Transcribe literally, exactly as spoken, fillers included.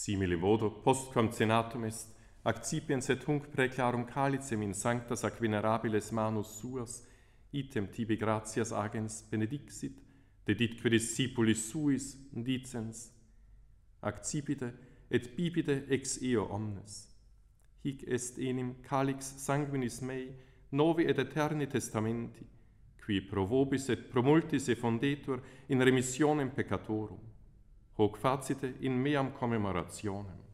Simile vodo postquam cenatum est, accipiens et hunc praeclarum calicem in sanctas ac venerabiles manus suas, item tibi gratias agens benedixit, deditque discipulis suis, dicens, accipite et bibite ex eo omnes. Hic est enim calix sanguinis mei, novi et eterni testamenti, qui pro vobis et pro multis effondetur in remissionem peccatorum. Hoc facite in meam commemorationem.